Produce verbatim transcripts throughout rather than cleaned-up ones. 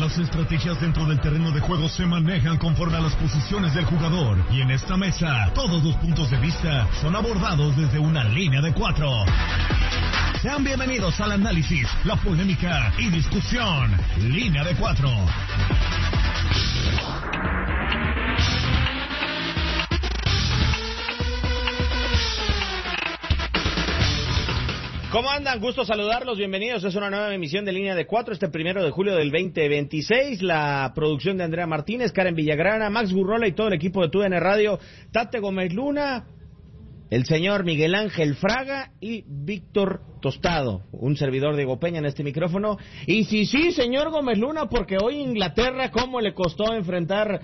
Las estrategias dentro del terreno de juego se manejan conforme a las posiciones del jugador. Y en esta mesa, todos los puntos de vista son abordados desde una línea de cuatro. Sean bienvenidos al análisis, la polémica y discusión. Línea de cuatro. ¿Cómo andan? Gusto saludarlos, bienvenidos. Es una nueva emisión de Línea de Cuatro, este primero de julio del veinte veintiséis. La producción de Andrea Martínez, Karen Villagrana, Max Gurrola y todo el equipo de T U D N Radio, Tate Gómez Luna, el señor Miguel Ángel Fraga y Víctor Tostado, un servidor Diego Peña en este micrófono. Y sí, sí, señor Gómez Luna, porque hoy Inglaterra, cómo le costó enfrentar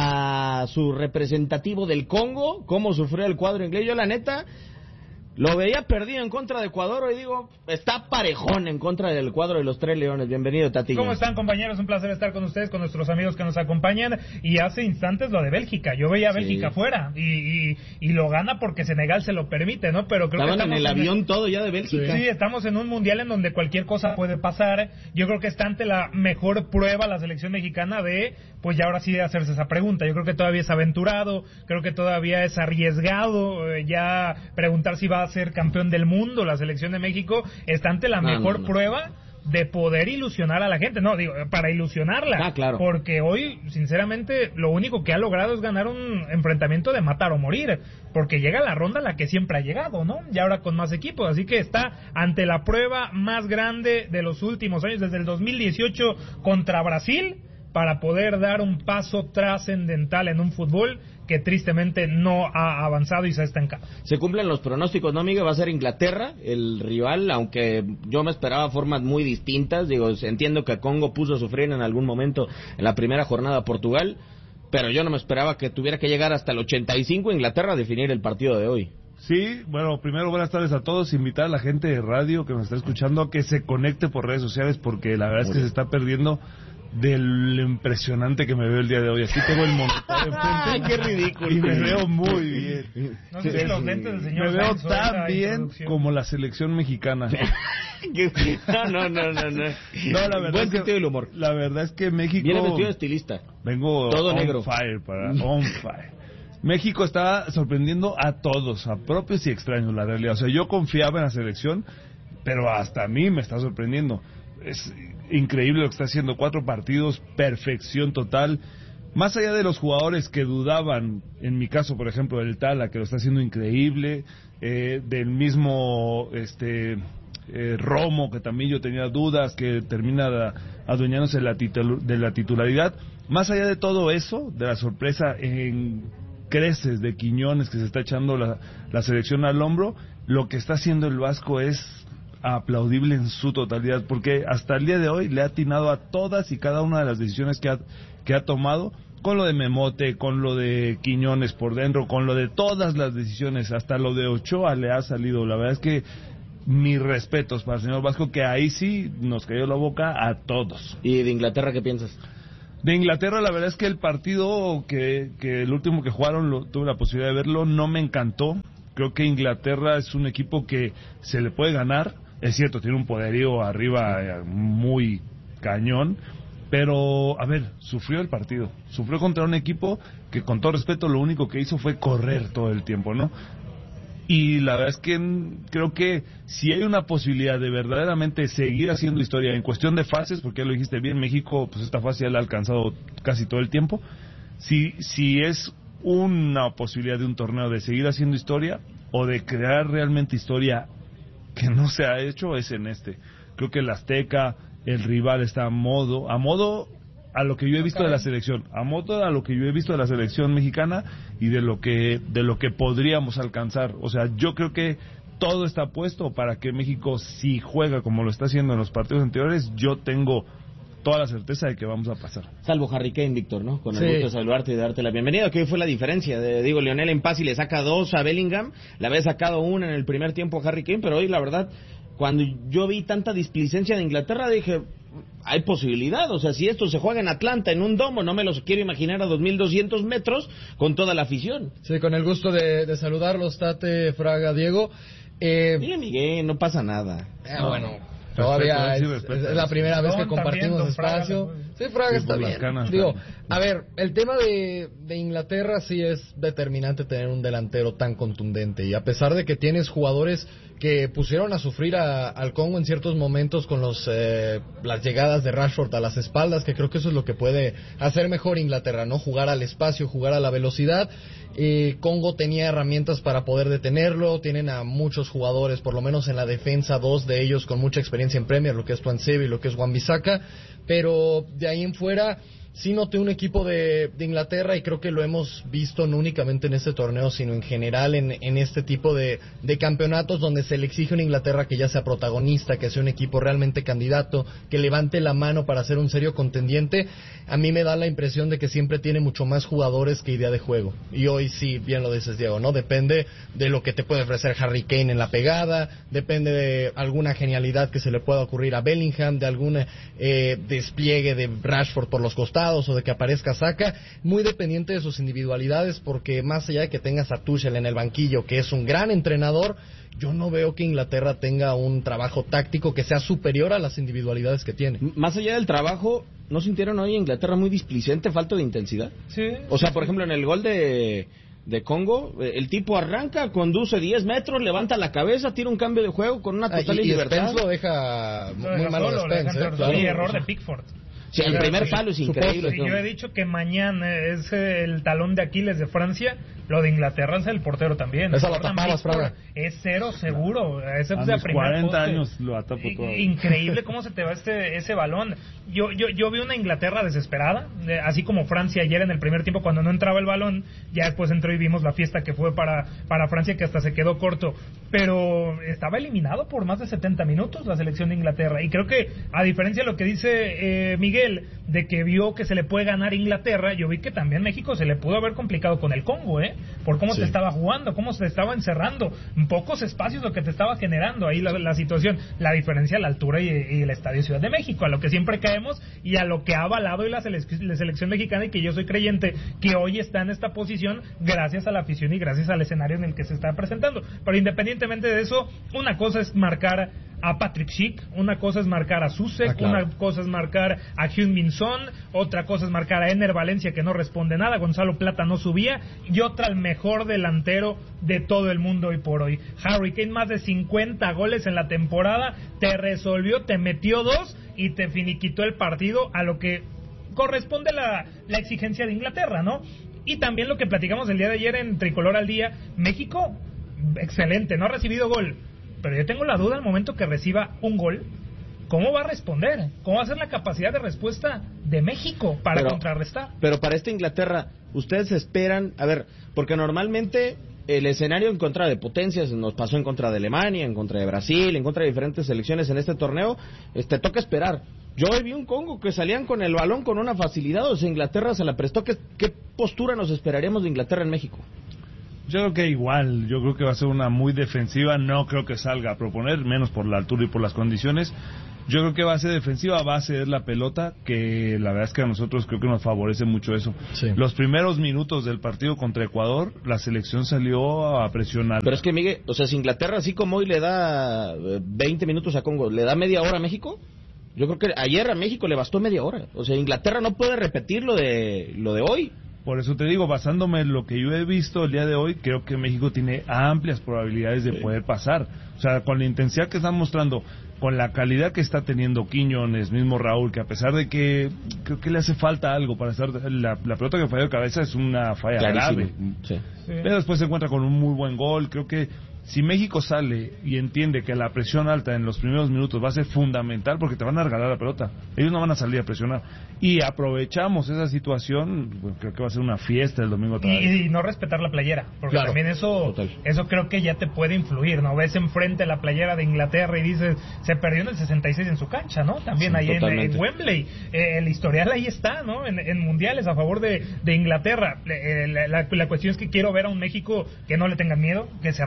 a su representativo del Congo, cómo sufrió el cuadro inglés. Yo, la neta, lo veía perdido en contra de Ecuador, hoy digo, está parejón en contra del cuadro de los Tres Leones. Bienvenido, Tatillo. ¿Cómo están, compañeros? Un placer estar con ustedes, con nuestros amigos que nos acompañan. Y hace instantes lo de Bélgica, yo veía a Bélgica sí. fuera y, y, y lo gana porque Senegal se lo permite, ¿no? Pero creo Estaban que estamos en el en avión el... todo ya de Bélgica. Sí, estamos en un mundial en donde cualquier cosa puede pasar. Yo creo que está ante la mejor prueba la selección mexicana de, pues ya ahora sí de hacerse esa pregunta. Yo creo que todavía es aventurado, creo que todavía es arriesgado eh, ya preguntar si va a ser campeón del mundo. La selección de México está ante la no, mejor no, no. prueba de poder ilusionar a la gente, no, digo, para ilusionarla, ah, claro. Porque hoy, sinceramente, lo único que ha logrado es ganar un enfrentamiento de matar o morir, porque llega a la ronda a la que siempre ha llegado, ¿no? Y ahora con más equipos, así que está ante la prueba más grande de los últimos años, desde el dos mil dieciocho contra Brasil, para poder dar un paso trascendental en un fútbol que tristemente no ha avanzado y se ha estancado. Se cumplen los pronósticos, ¿no, Miguel? Va a ser Inglaterra el rival, aunque yo me esperaba formas muy distintas. Digo, entiendo que Congo puso a sufrir en algún momento en la primera jornada a Portugal, pero yo no me esperaba que tuviera que llegar hasta el ochenta y cinco Inglaterra a definir el partido de hoy. Sí, bueno, primero buenas tardes a todos, invitar a la gente de radio que nos está escuchando a que se conecte por redes sociales, porque la verdad es que se está perdiendo de lo impresionante que me veo el día de hoy. Aquí tengo el monitor enfrente. ¡Qué ridículo! Y me veo muy bien. No sé si los lentes del señor Me veo Sanz, tan bien como la selección mexicana. No, no, no, no, no. No, la verdad Buen es que, sentido del humor. La verdad es que México... Viene vestido de estilista. Vengo todo on negro. fire, para on fire. México está sorprendiendo a todos, a propios y extraños, la realidad. O sea, yo confiaba en la selección, pero hasta a mí me está sorprendiendo. Es increíble lo que está haciendo, cuatro partidos, perfección total. Más allá de los jugadores que dudaban, en mi caso, por ejemplo, del Tala, que lo está haciendo increíble, eh, del mismo este eh, Romo, que también yo tenía dudas, que termina adueñándose de la, titul- de la titularidad. Más allá de todo eso, de la sorpresa en creces de Quiñones, que se está echando la, la selección al hombro, lo que está haciendo el Vasco es aplaudible en su totalidad, porque hasta el día de hoy le ha atinado a todas y cada una de las decisiones que ha, que ha tomado, con lo de Memote, con lo de Quiñones por dentro, con lo de todas las decisiones, hasta lo de Ochoa le ha salido. La verdad es que mis respetos para el señor Vasco, que ahí sí nos cayó la boca a todos. ¿Y de Inglaterra qué piensas? De Inglaterra, la verdad es que el partido, que, que el último que jugaron, lo, tuve la posibilidad de verlo, no me encantó. Creo que Inglaterra es un equipo que se le puede ganar. Es cierto, tiene un poderío arriba eh, muy cañón, pero, a ver, sufrió el partido. Sufrió contra un equipo que, con todo respeto, lo único que hizo fue correr todo el tiempo, ¿no? Y la verdad es que creo que si hay una posibilidad de verdaderamente seguir haciendo historia en cuestión de fases, porque ya lo dijiste bien, México, pues esta fase ya la ha alcanzado casi todo el tiempo. Si, si es una posibilidad de un torneo de seguir haciendo historia o de crear realmente historia que no se ha hecho, es en este. Creo que el Azteca, el rival está a modo, a modo a lo que yo he visto de la selección, a modo a lo que yo he visto de la selección mexicana y de lo que de lo que podríamos alcanzar. O sea, yo creo que todo está puesto para que México, si juega como lo está haciendo en los partidos anteriores, yo tengo toda la certeza de que vamos a pasar. Salvo Harry Kane, Víctor, ¿no? Con el Sí. gusto de saludarte y de darte la bienvenida. ¿Qué fue la diferencia? De, digo, Lionel en paz y le saca dos a Bellingham, le había sacado una en el primer tiempo a Harry Kane, pero hoy, la verdad, cuando yo vi tanta displicencia de Inglaterra, dije, hay posibilidad. O sea, si esto se juega en Atlanta, en un domo, no me los quiero imaginar a dos mil doscientos metros con toda la afición. Sí, con el gusto de, de saludarlos, Tate, Fraga, Diego. Eh, Dile, Miguel, no pasa nada. eh, bueno, Todavía Respeto, es, sí, respeto. es la primera vez que Don compartimos también, don espacio. Fraga, Sí, Fraga Sí, está por las bien. canas, Digo, claro. a ver, el tema de, de Inglaterra sí es determinante tener un delantero tan contundente. Y a pesar de que tienes jugadores que pusieron a sufrir a, al Congo en ciertos momentos con los eh, las llegadas de Rashford a las espaldas, que creo que eso es lo que puede hacer mejor Inglaterra, ¿no? Jugar al espacio, jugar a la velocidad. Eh, Congo tenía herramientas para poder detenerlo, tienen a muchos jugadores, por lo menos en la defensa, dos de ellos con mucha experiencia en Premier, lo que es Tuanzebe y lo que es Wan-Bissaka, pero de ahí en fuera sí noté un equipo de, de Inglaterra, y creo que lo hemos visto no únicamente en este torneo, sino en general en, en este tipo de, de campeonatos donde se le exige a una Inglaterra que ya sea protagonista, que sea un equipo realmente candidato, que levante la mano para ser un serio contendiente. A mí me da la impresión de que siempre tiene mucho más jugadores que idea de juego, y hoy sí, bien lo dices, Diego, ¿no? Depende de lo que te puede ofrecer Harry Kane en la pegada, depende de alguna genialidad que se le pueda ocurrir a Bellingham, de algún eh, despliegue de Rashford por los costados, o de que aparezca Saka, muy dependiente de sus individualidades, porque más allá de que tengas a Tuchel en el banquillo, que es un gran entrenador, yo no veo que Inglaterra tenga un trabajo táctico que sea superior a las individualidades que tiene. Más allá del trabajo, ¿no sintieron hoy Inglaterra muy displicente, falta de intensidad? Sí. O sea, por ejemplo, en el gol de, de Congo, el tipo arranca, conduce diez metros, levanta la cabeza, tira un cambio de juego con una total Ah, y, y libertad. Spence lo deja Lo muy deja malo solo, lo deja Spence, ¿eh? entrar Claro. solo. Y error de Pickford. Sí, el primer palo es increíble. Y yo he dicho que mañana es el talón de Aquiles de Francia. Lo de Inglaterra es el portero también. Esa la Jordan tapabas, Pickford Fraga. Es cero seguro. Ese A es de mis primer cuarenta poste. años lo atapo todo. Increíble cómo se te va este ese balón. Yo yo yo vi una Inglaterra desesperada, de- así como Francia ayer en el primer tiempo cuando no entraba el balón. Ya después entró y vimos la fiesta que fue para para Francia, que hasta se quedó corto. Pero estaba eliminado por más de setenta minutos la selección de Inglaterra. Y creo que, a diferencia de lo que dice eh, Miguel, de que vio que se le puede ganar Inglaterra, yo vi que también México se le pudo haber complicado con el Congo, ¿eh? Por cómo Sí. se estaba jugando, cómo se estaba encerrando, en pocos espacios lo que te estaba generando ahí la, la situación. La diferencia, la altura y, y el Estadio Ciudad de México, a lo que siempre caemos y a lo que ha avalado y la, selec- la selección mexicana, y que yo soy creyente que hoy está en esta posición gracias a la afición y gracias al escenario en el que se está presentando. Pero independientemente de eso, una cosa es marcar a Patrick Schick, una cosa es marcar a Susek, Ah, claro. una cosa es marcar a Heung-min Son, otra cosa es marcar a Ener Valencia, que no responde nada, Gonzalo Plata no subía, y otra el mejor delantero de todo el mundo hoy por hoy. Harry Kane, más de cincuenta goles en la temporada, te resolvió, te metió dos y te finiquitó el partido, a lo que corresponde la, la exigencia de Inglaterra, ¿no? Y también lo que platicamos el día de ayer en Tricolor al Día, México, excelente, no ha recibido gol, pero yo tengo la duda al momento que reciba un gol, ¿cómo va a responder? ¿Cómo va a ser la capacidad de respuesta de México para Pero- contrarrestar? Pero para esta Inglaterra, ¿ustedes esperan? A ver, porque normalmente el escenario en contra de potencias nos pasó en contra de Alemania, en contra de Brasil, en contra de diferentes selecciones en este torneo, este toca esperar. Yo hoy vi un Congo que salían con el balón con una facilidad, o sea, Inglaterra se la prestó. ¿Qué, qué postura nos esperaríamos de Inglaterra en México? Yo creo que igual, yo creo que va a ser una muy defensiva, no creo que salga a proponer, menos por la altura y por las condiciones. Yo creo que va a ser defensiva, va a ser la pelota, que la verdad es que a nosotros creo que nos favorece mucho eso. Sí. Los primeros minutos del partido contra Ecuador, la selección salió a presionar. Pero es que, Miguel, o sea, si Inglaterra así como hoy le da eh, veinte minutos a Congo, ¿le da media hora a México? Yo creo que ayer a México le bastó media hora. O sea, Inglaterra no puede repetir lo de, lo de hoy. Por eso te digo, basándome en lo que yo he visto el día de hoy, creo que México tiene amplias probabilidades de Sí. poder pasar. O sea, con la intensidad que están mostrando, con la calidad que está teniendo Quiñones, mismo Raúl, que a pesar de que creo que le hace falta algo para estar... La, la pelota que falló de cabeza es una falla Clarísimo. grave. Sí. Sí. Pero después se encuentra con un muy buen gol. Creo que si México sale y entiende que la presión alta en los primeros minutos va a ser fundamental, porque te van a regalar la pelota, ellos no van a salir a presionar, y aprovechamos esa situación, pues creo que va a ser una fiesta el domingo otra vez. Y, y no respetar la playera, porque Claro. también eso Total. eso creo que ya te puede influir, ¿no? Ves enfrente la playera de Inglaterra y dices, se perdió en el sesenta y seis en su cancha, ¿no? También Sí, ahí en, totalmente. en Wembley. Eh, el historial ahí está, ¿no? En, en mundiales a favor de, de Inglaterra. Eh, la, la- la cuestión es que quiero ver a un México que no le tenga miedo, que se atreva, que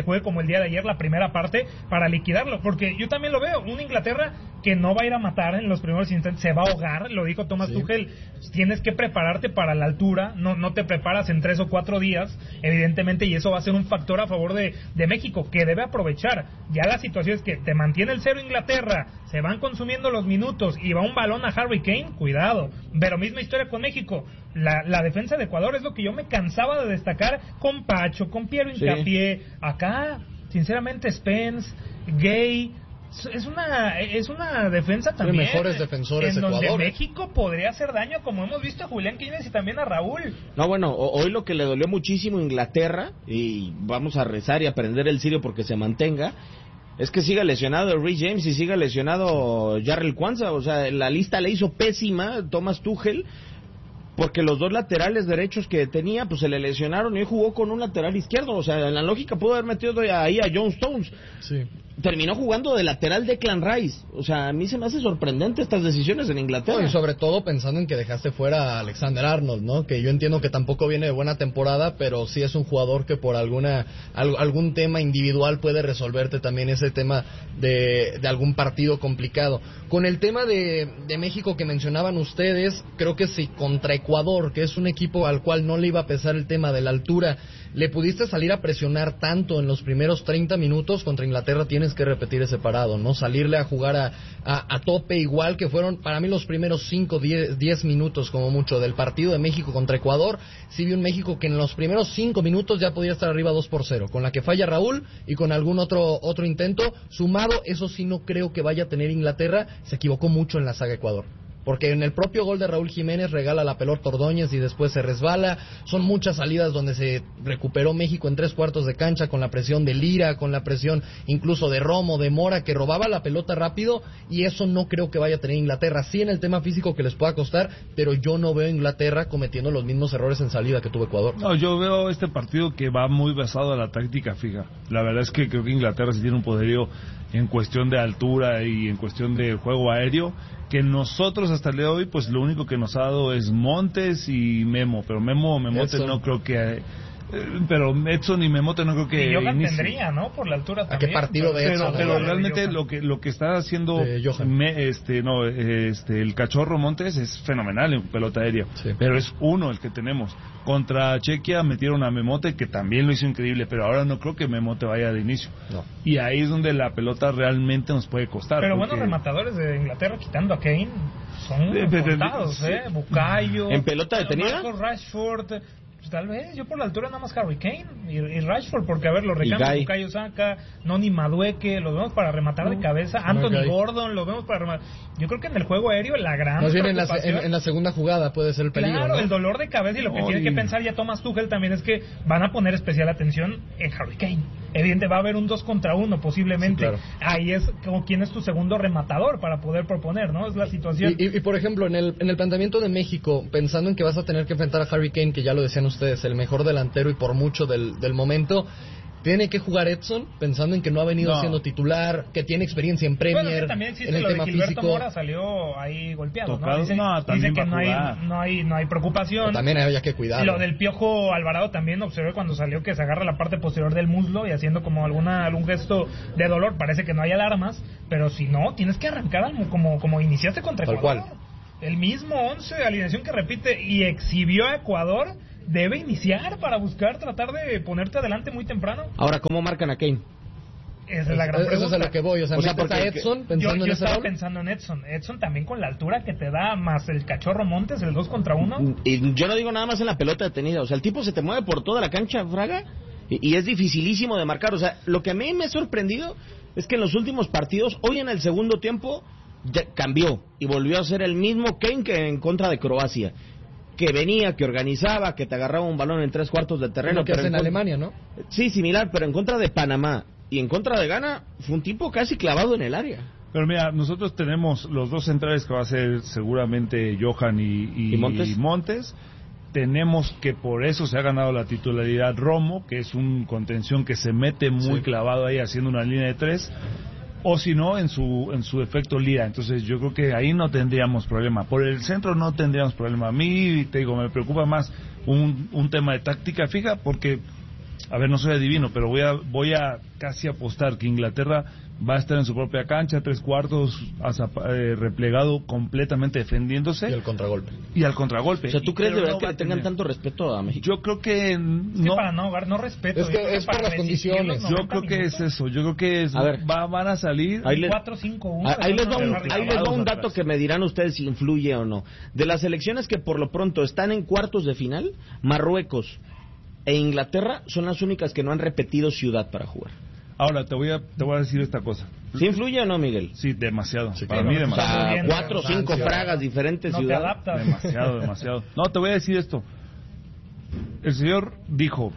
juegue como el día de ayer la primera parte para liquidarlo, porque yo también lo veo, una Inglaterra que no va a ir a matar en los primeros instantes, se va a ahogar, lo dijo Thomas sí. Tuchel, tienes que prepararte para la altura, no, no te preparas en tres o cuatro días, evidentemente, y eso va a ser un factor a favor de, de México, que debe aprovechar. Ya la situación es que te mantiene el cero Inglaterra, se van consumiendo los minutos y va un balón a Harry Kane, cuidado. Pero misma historia con México, la, la defensa de Ecuador es lo que yo me cansaba de destacar con Pacho, con Piero Hincapié, sí. Acá, sinceramente, Spence, Gay, es una es una defensa también mejores defensores en donde Ecuador. México podría hacer daño, como hemos visto a Julián Quiñones y también a Raúl. No, bueno, hoy lo que le dolió muchísimo a Inglaterra, y vamos a rezar y aprender el sirio porque se mantenga, es que siga lesionado Reece James y siga lesionado Jarrell Kwanzaa. O sea, la lista le hizo pésima Thomas Tuchel, porque los dos laterales derechos que tenía, pues se le lesionaron y hoy jugó con un lateral izquierdo. O sea, en la lógica pudo haber metido ahí a John Stones. Sí. Terminó jugando de lateral Declan Rice. O sea, a mí se me hace sorprendente estas decisiones en Inglaterra. No, y sobre todo pensando en que dejaste fuera a Alexander Arnold, ¿no? Que yo entiendo que tampoco viene de buena temporada, pero sí es un jugador que por alguna al, algún tema individual puede resolverte también ese tema de, de algún partido complicado. Con el tema de, de México que mencionaban ustedes, creo que si contra Ecuador, que es un equipo al cual no le iba a pesar el tema de la altura, le pudiste salir a presionar tanto en los primeros treinta minutos, contra Inglaterra tienes que repetir ese parado, ¿no? Salirle a jugar a, a, a tope, igual que fueron para mí los primeros cinco, diez minutos como mucho del partido de México contra Ecuador. Sí vi un México que en los primeros cinco minutos ya podía estar arriba dos por cero, con la que falla Raúl y con algún otro otro intento sumado. Eso sí no creo que vaya a tener Inglaterra, se equivocó mucho en la saga Ecuador, porque en el propio gol de Raúl Jiménez regala la pelota Ordóñez y después se resbala. Son muchas salidas donde se recuperó México en tres cuartos de cancha, con la presión de Lira, con la presión incluso de Romo, de Mora, que robaba la pelota rápido, y eso no creo que vaya a tener Inglaterra. Sí, en el tema físico que les pueda costar, pero yo no veo a Inglaterra cometiendo los mismos errores en salida que tuvo Ecuador. No, yo veo este partido que va muy basado a la táctica fija. La verdad es que creo que Inglaterra sí tiene un poderío en cuestión de altura y en cuestión de juego aéreo, que nosotros hasta el día de hoy, pues lo único que nos ha dado es Montes y Memo, pero Memo, Memote Edson. No creo que... Eh, pero Edson y Memote no creo que... Y Johan inicie. tendría, ¿no? Por la altura también. ¿A qué partido de Edson? Pero, pero realmente lo que lo que está haciendo me, este no este el Cachorro Montes es fenomenal en pelota aérea, sí. Pero es uno el que tenemos. Contra Chequia metieron a Memote, que también lo hizo increíble, pero ahora no creo que Memote vaya de inicio. No. Y ahí es donde la pelota realmente nos puede costar. Pero porque... buenos rematadores de Inglaterra, quitando a Kane, son de, de, de, contados, de, ¿eh? Bukayo, ¿en pelota detenida? Marcos Rashford, pues tal vez, yo por la altura nada más Harry Kane y, y Rashford, porque a ver, los recambios, Bukayo Saka, Noni Madueke, los vemos para rematar de cabeza, Anthony okay. Gordon, los vemos para rematar. Yo creo que en el juego aéreo la gran Más bien en la, en, en la segunda jugada puede ser el peligro, claro, ¿no? El dolor de cabeza, y lo que oh, tiene que pensar ya Thomas Tuchel también es que van a poner especial atención en Harry Kane. Evidente, va a haber un dos contra uno posiblemente. Sí, claro. Ahí es como quién es tu segundo rematador para poder proponer, ¿no? Es la situación. Y, y, y por ejemplo, en el, en el planteamiento de México, pensando en que vas a tener que enfrentar a Harry Kane, que ya lo decían ustedes, el mejor delantero y por mucho del, del momento, tiene que jugar Edson, pensando en que no ha venido no. siendo titular, que tiene experiencia en Premier, bueno, también existe en el lo tema de Gilberto físico. Mora salió ahí golpeado, Tocado, ¿no? Dice, no, dice que no hay, no hay no hay preocupación. Pero también había que cuidarlo. Lo del Piojo Alvarado también observé cuando salió que se agarra la parte posterior del muslo y haciendo como alguna algún gesto de dolor. Parece que no hay alarmas, pero si no, tienes que arrancar como, como iniciaste contra Tal Ecuador. Cual. El mismo once, alineación que repite y exhibió a Ecuador, debe iniciar para buscar tratar de ponerte adelante muy temprano. Ahora, ¿cómo marcan a Kane? Esa es la gran pregunta. Eso es a lo que voy. O sea, o sea porque a Edson yo, pensando yo en estaba ese pensando en Edson. Edson también con la altura que te da, más el Cachorro Montes, el dos contra uno. Y yo no digo nada más en la pelota detenida. O sea, el tipo se te mueve por toda la cancha, Fraga, y, y es dificilísimo de marcar. O sea, lo que a mí me ha sorprendido es que en los últimos partidos, hoy en el segundo tiempo, ya cambió y volvió a ser el mismo Kane que en contra de Croacia, que venía, que organizaba, que te agarraba un balón en tres cuartos de terreno. Lo que hace en Alemania, ¿no? Sí, similar, pero en contra de Panamá y en contra de Ghana fue un tipo casi clavado en el área. Pero mira, nosotros tenemos los dos centrales que va a ser seguramente Johan y, y, ¿Y Montes? y Montes. Tenemos que por eso se ha ganado la titularidad Romo, que es un contención que se mete muy sí. clavado ahí haciendo una línea de tres. O si no, en su en su efecto Lira. Entonces yo creo que ahí no tendríamos problema. Por el centro no tendríamos problema. A mí, te digo, me preocupa más un, un tema de táctica fija, porque a ver, no soy adivino, pero voy a, voy a casi apostar que Inglaterra va a estar en su propia cancha, tres cuartos, eh, replegado, completamente defendiéndose. Y al contragolpe. Y al contragolpe. O sea, ¿tú crees Pero de verdad no que va le a tengan tener- tanto respeto a México? Yo creo que no. Sí, para no hogar, no respeto. Es que Yo creo es por para las resistir condiciones. los Yo noventa creo que es minutos, eso. Yo creo que es, A ver. va, van a salir. Ahí le- cuatro cinco uno. Ah, Ahí les va un, no, ahí les va un dato atrás. que me dirán ustedes si influye o no. De las selecciones que por lo pronto están en cuartos de final, Marruecos e Inglaterra son las únicas que no han repetido ciudad para jugar. Ahora, te voy a, te voy a decir esta cosa. ¿Sí influye o no, Miguel? Sí, demasiado. Sí, Para claro. mí, O demasiado. sea, Muy bien, cuatro o cinco Francia. fragas diferentes No te ciudades. adaptas. Demasiado, demasiado. No, te voy a decir esto. El señor dijo,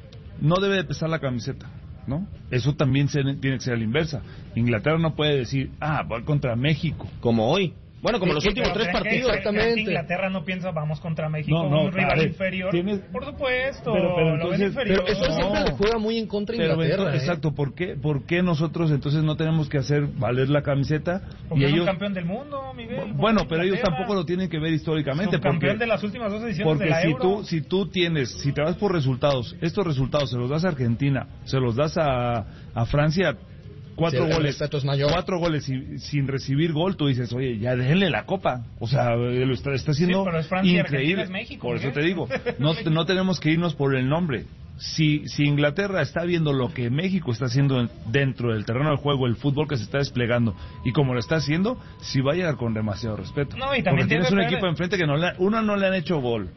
no debe de pesar la camiseta, ¿no? Eso también se- tiene que ser a la inversa. Inglaterra no puede decir, ah, voy contra México. Como hoy. Bueno, como Sí, los sí, últimos Pero tres ¿creen que- partidos. creen que Exactamente. Inglaterra no piensa vamos contra México, No, no, un rival a ver, inferior. tienes- Por supuesto, Pero- pero lo ven entonces- inferior. Pero eso No. siempre le juega muy en contra a Pero Inglaterra. entonces, ¿eh? exacto, ¿por qué, ¿por qué nosotros entonces no tenemos que hacer valer la camiseta? Porque y es un ellos, campeón del mundo, Miguel. bueno, como pero ellos Inglaterra. tampoco lo tienen que ver históricamente. Subcampeón Porque, de las últimas dos ediciones porque de la si Euro. tú, si tú tienes, si te vas por resultados, estos resultados se los das a Argentina, se los das a, a Francia, cuatro Sí, el goles, respeto es mayor. cuatro goles y, sin recibir gol, tú dices, oye, ya déjenle la copa. O sea, lo está, está haciendo Sí, pero es Francia y increíble. Argentina es México, por eso Miguel. te digo, no, no tenemos que irnos por el nombre. Si, si Inglaterra está viendo lo que México está haciendo en- dentro del terreno del juego, el fútbol que se está desplegando, y como lo está haciendo, sí va a llegar con demasiado respeto. No, y también Porque tienes tiene un que equipo ver- enfrente que no le, uno no le han hecho gol.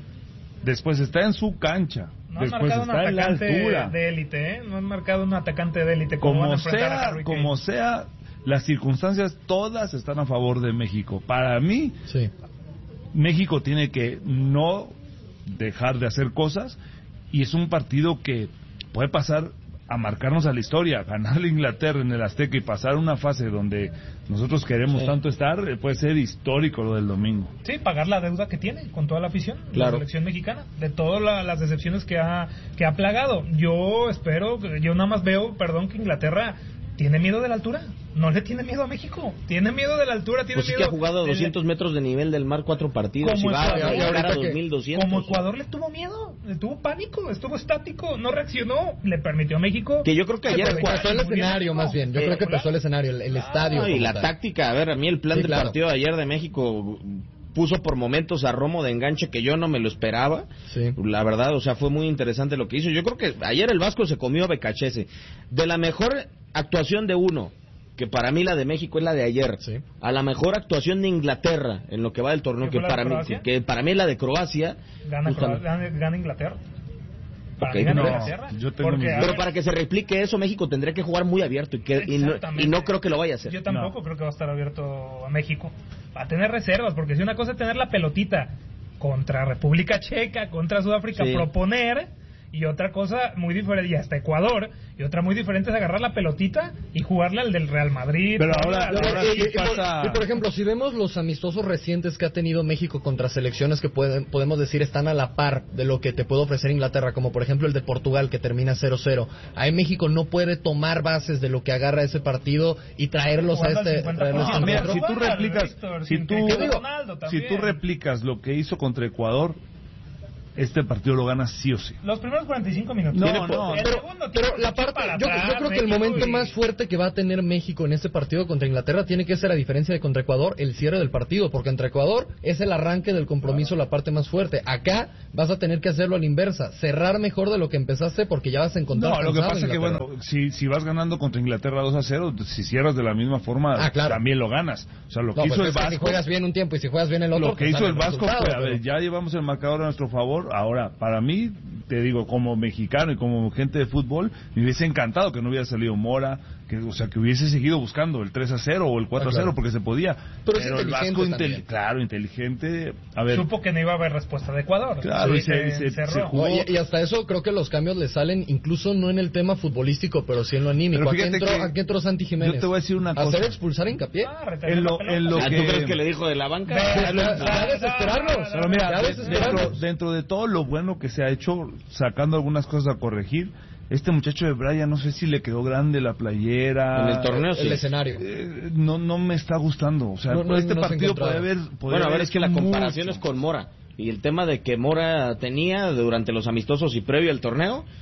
Después está en su cancha. No han Después marcado un está en la atacante altura. de élite, ¿eh? No han marcado un atacante de élite como, van a Como enfrentar a sea, Harry Kane. como sea, las circunstancias todas están a favor de México. Para mí, Sí. México tiene que no dejar de hacer cosas y es un partido que puede pasar a marcarnos a la historia, ganar a Inglaterra en el Azteca y pasar una fase donde nosotros queremos Sí. tanto estar, eh, puede ser histórico lo del domingo. Sí, pagar la deuda que tiene con toda la afición, Claro. la selección mexicana, de todas la- las decepciones que ha, que ha plagado. Yo espero, yo nada más veo, perdón, que Inglaterra tiene miedo de la altura. No le tiene miedo a México. Tiene miedo de la altura, tiene Pues sí miedo que ha jugado a del- doscientos metros de nivel del mar, cuatro partidos. Como Y va a Ecuador, llegar a ahorita que- dos mil doscientos. Como Ecuador le tuvo miedo, le tuvo pánico, estuvo estático, no reaccionó, le permitió a México. Que yo creo que ayer aprovechar Pesó el muy bien escenario, México. más bien. Yo Eh, creo que claro. pesó el escenario, el, el estadio. No, y como la tal. táctica, a ver, a mí el plan Sí, del claro. partido de ayer de México puso por momentos a Romo de enganche que yo no me lo esperaba. Sí. La verdad, o sea, fue muy interesante lo que hizo. Yo creo que ayer el Vasco se comió a Becachese. De la mejor actuación de uno, que para mí la de México es la de ayer, Sí. a la mejor actuación de Inglaterra en lo que va del torneo, ¿Qué que fue la de para mí Croacia? que para mí es la de Croacia. Gana, justamente. Croacia- gana, gana Inglaterra. Para Ok, mí gana no, Inglaterra. yo tengo Porque, mis- a Pero ver, para que se replique eso, México tendría que jugar muy abierto y, que, y, no, Exactamente. y no creo que lo vaya a hacer. Yo tampoco creo que va a estar abierto a México. Va a tener reservas, porque si una cosa es tener la pelotita contra República Checa, contra Sudáfrica, Sí. proponer, y otra cosa muy diferente, y hasta Ecuador, y otra muy diferente es agarrar la pelotita y jugarla al del Real Madrid. Pero jugarla ahora- al- ahora y, sí y- y por, pasa- y por ejemplo, si vemos los amistosos recientes que ha tenido México contra selecciones que pueden, podemos decir están a la par de lo que te puede ofrecer Inglaterra, como por ejemplo el de Portugal que termina cero cero. Ahí México no puede tomar bases de lo que agarra ese partido y traerlos a Jugando al este cincuenta traerlos por a ciento. Mira, nosotros. si tú Igual, replicas, Víctor, si sin tú, Cristiano Ronaldo si también. tú replicas lo que hizo contra Ecuador, este partido lo gana sí o sí. Los primeros cuarenta y cinco minutos. No, El no, segundo Pero, tiene pero la que echar parte, para yo, atrás, yo creo que el México, momento y- más fuerte que va a tener México en este partido contra Inglaterra tiene que ser, a diferencia de contra Ecuador, el cierre del partido, porque contra Ecuador es el arranque del compromiso, la parte más fuerte. Acá vas a tener que hacerlo a la inversa, cerrar mejor de lo que empezaste porque ya vas a encontrar. No, lo que cansado pasa es que, Inglaterra. bueno, si, si vas ganando contra Inglaterra dos a cero, si cierras de la misma forma, Ah, claro. también lo ganas. O sea, lo No, que pues hizo el es que si Vasco, juegas bien un tiempo y si juegas bien el otro, lo que pues hizo sale el Vasco resultado, fue, a ver, pero- ya llevamos el marcador a nuestro favor. Ahora, para mí, te digo, como mexicano y como gente de fútbol, me hubiese encantado que no hubiera salido Mora, que, o sea, que hubiese seguido buscando el tres a cero o el cuatro a cero, Ah, claro. porque se podía. Pero es el inteligente Vasco, también. intel- claro, inteligente. A ver, Supo que no iba a haber respuesta de Ecuador. Claro, Sí, y se- se, y se- cerró. se jugó. No, y, y hasta eso creo que los cambios le salen incluso no en el tema futbolístico, pero sí en lo anímico. Pero Aquí fíjate entró, que aquí entró Santi Jiménez. yo te voy a decir una cosa. Hacer expulsar a Hincapié. Ah, retener En la lo- pelota. en lo Ah, que- ¿Tú crees que le dijo de la banca? Ve, Ya, ya desesperarnos. Pero mira, Ya de- desesperarnos. dentro, dentro de todo lo bueno que se ha hecho, sacando algunas cosas a corregir, este muchacho de Brian, no sé si le quedó grande la playera. En el torneo, El sí. escenario. Eh, no, no me está gustando. O sea, No, no, este no se partido encontraba. puede haber. puede Bueno, a ver, haber es que la hecho comparación mucho. es con Mora. Y el tema de que Mora tenía durante los amistosos y previo al torneo,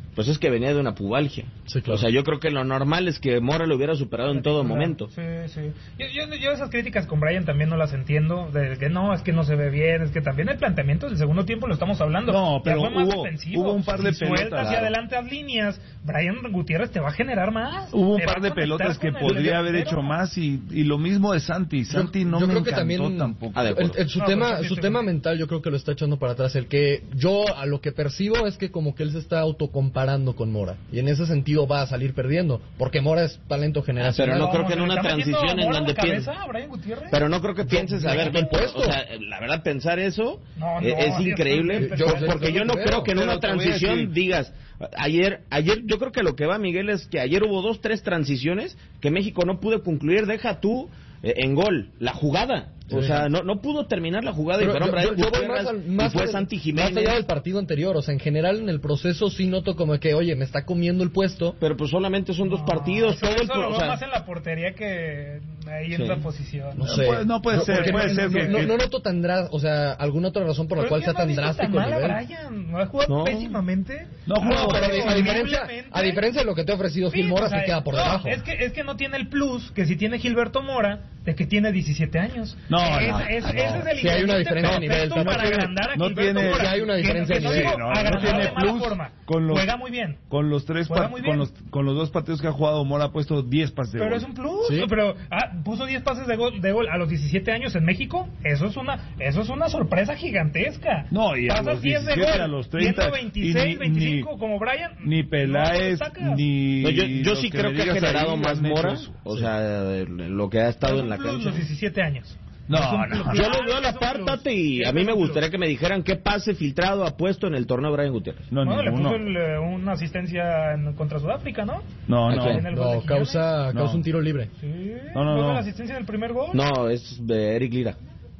pues es que venía de una pubalgia. Sí, claro. O sea, yo creo que lo normal es que Mora lo hubiera superado en todo momento. Sí, sí. Yo, yo, yo esas críticas con Brian también no las entiendo, de que no, es que no se ve bien, es que también el planteamiento del segundo tiempo lo estamos hablando. No, pero ya fue más hubo, defensivo. hubo un par de si pelotas. sueltas hacia adelante las líneas, Brian Gutiérrez te va a generar más. Hubo un te par va de a pelotas que conectar con el podría haber delantero. hecho más y, y lo mismo de Santi. Santi no yo me creo que encantó también tampoco. Ah, de acuerdo. el, el, su No, tema, pues, sí, su sí, tema sí. mental yo creo que lo está echando para atrás. El que yo a lo que percibo es que como que él se está autocomparando con Mora y en ese sentido va a salir perdiendo porque Mora es talento generacional. Pero no creo que en ¿Le una está metiendo transición en Mora donde la cabeza piensa. a Brian Gutiérrez? Pero no creo que pienses, a le ver, quito el puesto. o sea, la verdad, pensar eso No, no, eh, es Dios increíble, mío, yo- por- yo- porque yo no yo creo que en pero una te voy a transición decir- digas, ayer, ayer yo creo que lo que va, Miguel, es que ayer hubo dos, tres transiciones que México no pudo concluir, deja tú eh, en gol, la jugada. O Sí. sea, no, no pudo terminar la jugada Pero y fueron yo- Brian yo- yo voy Gutiérrez más al- y más fue al- Santi Más Jiménez. allá del partido anterior, o sea, en general en el proceso sí noto como que, oye, me está comiendo el puesto. Pero pues solamente son dos No, partidos, eso, todo el eso pro- lo o veo sea, más en la portería que ahí en Sí. esa posición. No No sé. puede- no puede ser, porque puede no, ser no, que- no, que- no noto tan dra- o sea, alguna otra razón por la Pero cual es que sea no has tan visto drástico el mal a nivel. Brian, no ha jugado No. pésimamente. No ha jugado No, pero a, a diferencia, horriblemente. a diferencia de lo que te ha ofrecido Sí, Gil Mora, o sea, se queda por no, debajo. Es que, es que no tiene el plus que si tiene Gilberto Mora, de que tiene diecisiete años. No, es, no, es, no. ese es el Sí hay una ingrediente diferencia de nivel, perfecto no para tiene- agrandar a no Gilberto tiene- Mora. sí hay una Que- diferencia que de no nivel. digo No, no agrandar tiene de mala plus forma. con los- Juega muy bien. Con los tres Juega pa- muy con bien. los con los dos partidos que ha jugado Mora ha puesto diez pases de Pero gol. es un plus, Sí. pero ah, puso diez pases de gol, de gol a los diecisiete años en México, eso es una eso es una sorpresa gigantesca. No, y a Pasas los diez de diecisiete, gol, a los treinta, siendo veintiséis, y ni- veinticinco ni- como Brian, Ni no Peláez, lo sacas. ni no, yo, yo los sí que creo me que ha digas generado ahí más han hecho Mora, eso. o Sí. sea, de lo que ha estado Es en un la plus cancha. los diecisiete años. No, Es un no, plus. no. Yo lo Claro veo a que la es un par, plus. Tate, y Sí, a mí es me un gustaría plus. que me dijeran qué pase filtrado ha puesto en el torneo Brian Gutiérrez. No, Bueno, le ninguno. puso el, eh, una asistencia en- contra Sudáfrica, ¿no? No, ¿A no. quién? En el gol de No, Quiñones. causa, No. causa un tiro libre. Sí, No, no, ¿fue no. la asistencia del primer gol? No, es de Eric Lira.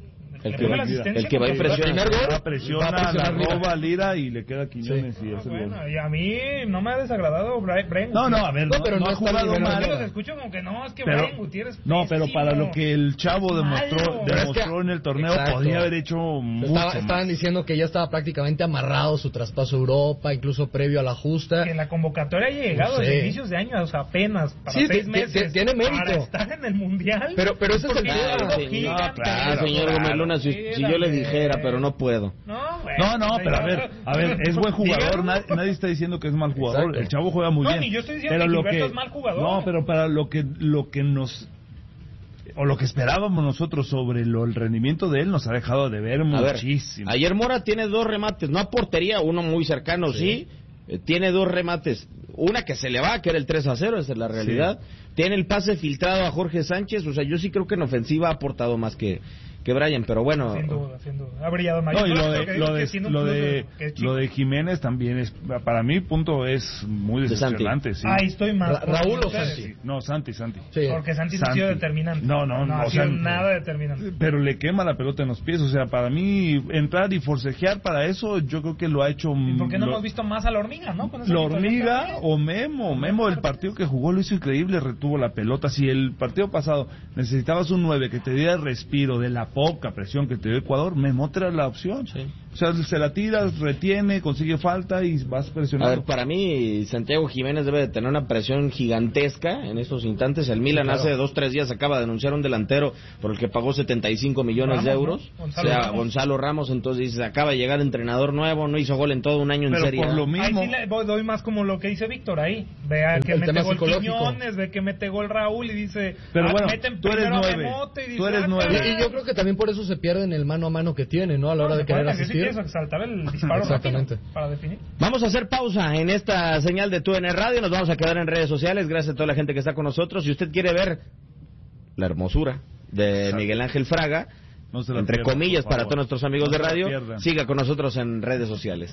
El ¿Le que fue va- la asistencia el que va a contra impresionar. Sudáfrica? primer gol, La presiona, va a la presionar Lira. roba Lira y le queda Quiñones Sí. y Ah, es el bueno, gol. y a mí no me ha desagradado Brian Brian No, no, Gutiérrez. a ver, No, no, pero no no ha está al jugado nivel mal. Yo los escucho como que no, es que Pero, Brian Gutiérrez no, pero pésimo. para lo que el chavo demostró, Malo. Pero es que- demostró en el torneo, Exacto. podía haber hecho mucho Estaba- más. estaban diciendo que ya estaba prácticamente amarrado su traspaso a Europa, incluso previo a la justa. Que la convocatoria haya llegado No sé. desde inicios de año, o sea, apenas para Sí, seis ti- meses. ti- tiene mérito. Para estar en el mundial. Pero- pero ese es el Porque tema. algo Sí, gigante. no, claro, señor claro. Gómez Luna, si, si yo le dijera, pero no puedo. No, güey. No, no, pero a ver, a ver, es buen jugador, nadie, nadie está diciendo que es mal jugador, Exacto. el chavo juega muy No, bien. ni yo estoy diciendo pero que lo Gilberto es mal jugador. No, pero para lo que lo que nos o lo que esperábamos nosotros sobre lo, el rendimiento de él nos ha dejado de ver A ver, muchísimo. ayer Mora tiene dos remates, no a portería, uno muy cercano, sí, eh, tiene dos remates, una que se le va, que era el tres a cero, esa es la realidad, tiene el pase filtrado a Jorge Sánchez, o sea, yo sí creo que en ofensiva ha aportado más que, que Brian, pero bueno, Sin duda, sin duda. Ha brillado más. No, y Yo lo creo de, que digo lo que de, tiene un lo plus de, que es chico. lo de Jiménez también es, para mí, punto, es muy De Santi. decepcionante. Sí. Ahí estoy más. Ra- Raúl o ustedes. Santi. No, Santi, Santi. Sí. Porque Santi no ha Santi. sido determinante. No, no, no, ha o sido sea, nada determinante. Pero le quema la pelota en los pies, o sea, para mí entrar y forcejear para eso, yo creo que lo ha hecho. ¿Y por qué no lo- hemos visto más a la hormiga, no? Con esa La situación hormiga también. o Memo, Memo el partido que jugó lo hizo increíble, retuvo la pelota. Si el partido pasado necesitabas un nueve que te diera respiro de la poca presión que te dio Ecuador, Memo te era la opción. Sí. O sea, se la tiras, retiene, consigue falta y vas a presionando. ver, para mí Santiago Jiménez debe de tener una presión gigantesca en estos instantes. El Milan claro. hace dos, tres días acaba de anunciar un delantero por el que pagó setenta y cinco millones de Ramos, euros. ¿no? O Gonzalo sea, Ramos. Gonzalo Ramos, entonces dice, acaba de llegar entrenador nuevo, no hizo gol en todo un año en Pero Serie por A. lo Ahí mismo, sí le voy- doy más como lo que dice Víctor ahí. Vea El- que el mete tema gol psicológico. Quiñones, ve que mete gol Raúl y dice, Pero ah, bueno, meten tú eres primero a nueve. Memote y dice, Tú eres ah, nueve. caray. Y, y yo creo que también por eso se pierde en el mano a mano que tiene, ¿no? A la hora de querer Recuerda que sí asistir. quieres exaltar el disparo Exactamente. rápido para definir. Vamos a hacer pausa en esta señal de T U N Radio. Nos vamos a quedar en redes sociales. Gracias a toda la gente que está con nosotros. Si usted quiere ver la hermosura de Exacto. Miguel Ángel Fraga, no se la entre pierda, comillas, por para favor. todos nuestros amigos No de se la radio, pierda. siga con nosotros en redes sociales.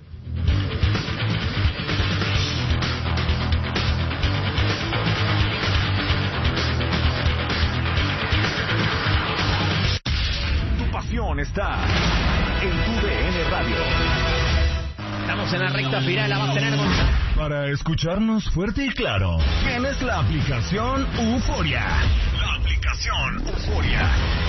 Tu pasión está en tu D N Radio. Estamos en la recta final, la va a tener Gonzalo. Para escucharnos fuerte y claro, tienes la aplicación Euforia. La aplicación Euforia.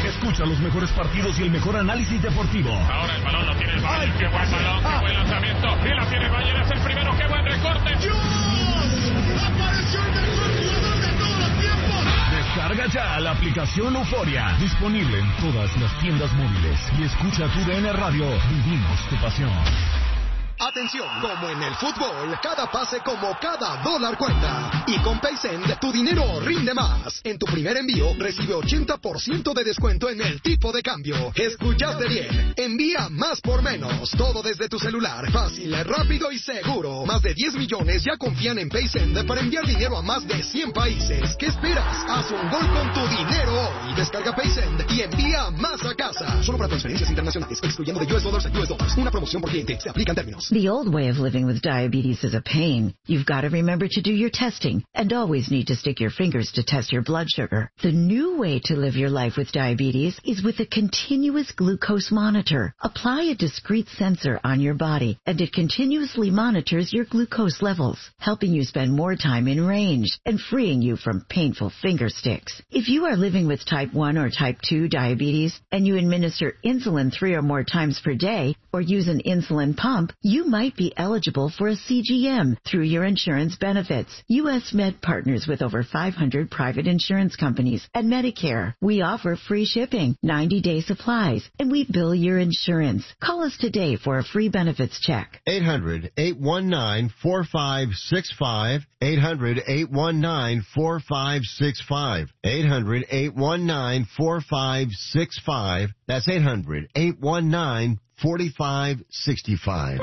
Escucha los mejores partidos y el mejor análisis deportivo. Ahora el balón lo tiene el Bayern. Qué buen balón, qué buen lanzamiento. Y la tiene el Bayern, es el primero. Qué buen recorte. ¡Dios! ¡Apareció el mejor jugador de todos los tiempos! Descarga ya la aplicación Euforia. Disponible en todas las tiendas móviles. Y escucha tu D N Radio. Vivimos tu pasión. Atención, como en el fútbol, cada pase como cada dólar cuenta. Y con PaySend, tu dinero rinde más. En tu primer envío, recibe ochenta por ciento de descuento en el tipo de cambio. ¿Escuchaste bien? Envía más por menos. Todo desde tu celular. Fácil, rápido y seguro. Más de diez millones ya confían en PaySend para enviar dinero a más de cien países. ¿Qué esperas? Haz un gol con tu dinero hoy. Descarga PaySend y envía más a casa. Solo para transferencias internacionales, excluyendo de U S Dollars a U S Dollars. Una promoción por cliente. Se aplican términos. The old way of living with diabetes is a pain. You've got to remember to do your testing and always need to stick your fingers to test your blood sugar. The new way to live your life with diabetes is with a continuous glucose monitor. Apply a discrete sensor on your body and it continuously monitors your glucose levels, helping you spend more time in range and freeing you from painful finger sticks. If you are living with type one or type two diabetes and you administer insulin three or more times per day or use an insulin pump, you might be eligible for a C G M through your insurance benefits. U S Med partners with over five hundred private insurance companies and Medicare. We offer free shipping, ninety-day supplies, and we bill your insurance. Call us today for a free benefits check. eight hundred, eight one nine, four five six five. eight hundred, eight one nine, four five six five. eight hundred, eight one nine, four five six five. That's eight hundred, eight one nine, four five six five.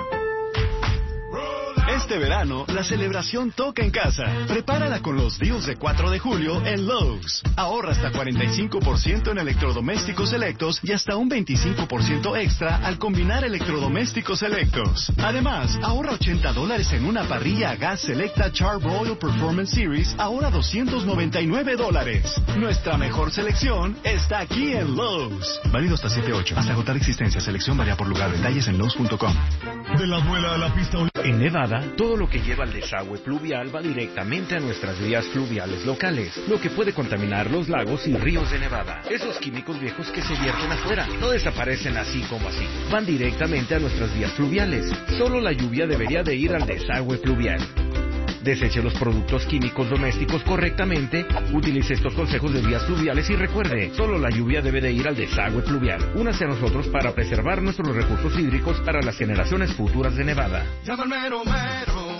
Este verano, la celebración toca en casa. Prepárala con los deals de cuatro de julio en Lowe's. Ahorra hasta cuarenta y cinco por ciento en electrodomésticos selectos y hasta un veinticinco por ciento extra al combinar electrodomésticos selectos. Además, ahorra ochenta dólares en una parrilla a gas selecta Char-Broil Performance Series, ahora doscientos noventa y nueve dólares. Nuestra mejor selección está aquí en Lowe's. Válido hasta siete ocho. Hasta agotar existencia. Selección varía por lugar. Detalles en Lowe's punto com. De la abuela a la pista. En Nevada, todo lo que lleva al desagüe pluvial va directamente a nuestras vías fluviales locales, lo que puede contaminar los lagos y ríos de Nevada. Esos químicos viejos que se vierten afuera no desaparecen así como así, van directamente a nuestras vías fluviales. Solo la lluvia debería de ir al desagüe pluvial. Deseche los productos químicos domésticos correctamente, utilice estos consejos de vías fluviales y recuerde, solo la lluvia debe de ir al desagüe pluvial. Únase a nosotros para preservar nuestros recursos hídricos para las generaciones futuras de Nevada. Llama al mero mero.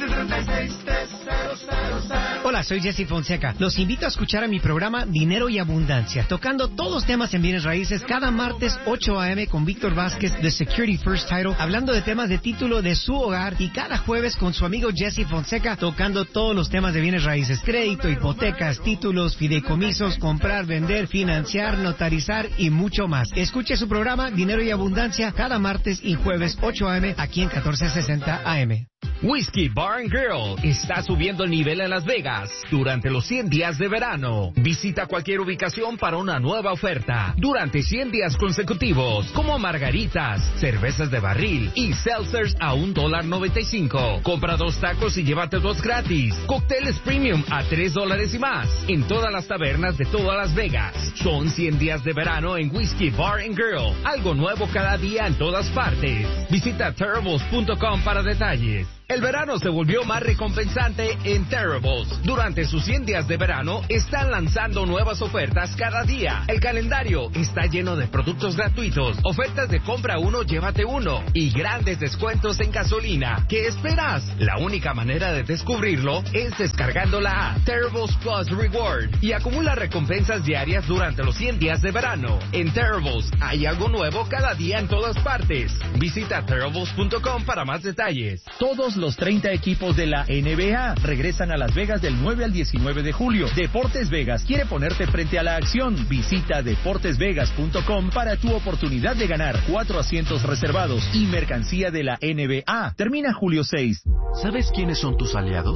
Hola, soy Jesse Fonseca. Los invito a escuchar a mi programa Dinero y Abundancia, tocando todos los temas en bienes raíces cada martes ocho a eme con Víctor Vázquez de Security First Title, hablando de temas de título de su hogar, y cada jueves con su amigo Jesse Fonseca tocando todos los temas de bienes raíces: crédito, hipotecas, títulos, fideicomisos, comprar, vender, financiar, notarizar y mucho más. Escuche su programa Dinero y Abundancia cada martes y jueves ocho a eme aquí en catorce sesenta A M. Whiskey Bar and Grill está subiendo el nivel en Las Vegas durante los cien días de verano. Visita cualquier ubicación para una nueva oferta durante cien días consecutivos, como margaritas, cervezas de barril y seltzers a un dólar noventa y cinco. Compra dos tacos y llévate dos gratis. Cócteles premium a tres dólares y más en todas las tabernas de todas Las Vegas. Son cien días de verano en Whiskey Bar and Grill. Algo nuevo cada día en todas partes. Visita terribles punto com para detalles. El verano se volvió más recompensante en Terribles. Durante sus cien días de verano, están lanzando nuevas ofertas cada día. El calendario está lleno de productos gratuitos, ofertas de compra uno, llévate uno, y grandes descuentos en gasolina. ¿Qué esperas? La única manera de descubrirlo es descargando la app Terribles Plus Reward y acumula recompensas diarias durante los cien días de verano. En Terribles hay algo nuevo cada día en todas partes. Visita terribles punto com para más detalles. Todos los treinta equipos de la N B A regresan a Las Vegas del nueve al diecinueve de julio. Deportes Vegas quiere ponerte frente a la acción. Visita deportes vegas punto com para tu oportunidad de ganar cuatro asientos reservados y mercancía de la N B A. Termina julio seis. ¿Sabes quiénes son tus aliados?